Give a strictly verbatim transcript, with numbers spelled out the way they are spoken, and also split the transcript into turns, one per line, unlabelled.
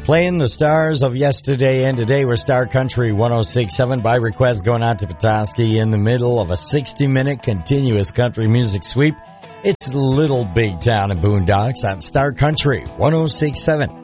Playing the stars of yesterday and today with Star Country one oh six point seven by request going out to Petoskey in the middle of a sixty-minute continuous country music sweep. It's Little Big Town in Boondocks on Star Country one oh six point seven.